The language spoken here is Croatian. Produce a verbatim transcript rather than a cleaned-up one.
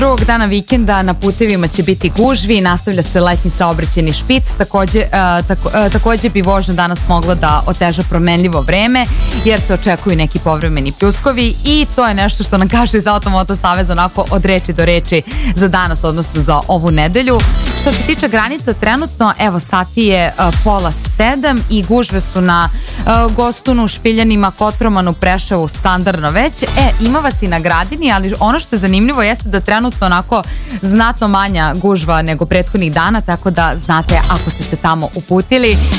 Drugog dana vikenda na putevima će biti gužvi, nastavlja se letnji saobraćajni špic, takođe, uh, tako, uh, takođe bi vožnju danas moglo da oteža promenljivo vreme, jer se očekuju neki povremeni pljuskovi i to je nešto što nam kaže iz Automoto Saveza onako od reči do reči za danas, odnosno za ovu nedelju. Što se tiče granica, trenutno, evo, sati je uh, pola sedam i gužve su na uh, Gostunu, Špiljanima, Kotromanu, Preševu standardno već. E, ima vas i na Gradini, ali ono što je zanimljivo jeste da trenutno onako znatno manja gužva nego prethodnih dana, tako da znate ako ste se tamo uputili.